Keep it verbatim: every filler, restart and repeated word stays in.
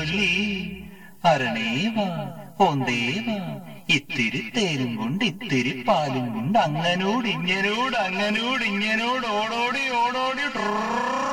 ചൊല്ലി അരണേവാ ഓന്തേവാ ഇത്തിരി തേനും കൊണ്ട് ഇത്തിരി പാലും കൊണ്ട് അങ്ങനോട് ഇങ്ങനോട് അങ്ങനോട് ഇങ്ങനോട് ഓടോടി ഓടോടി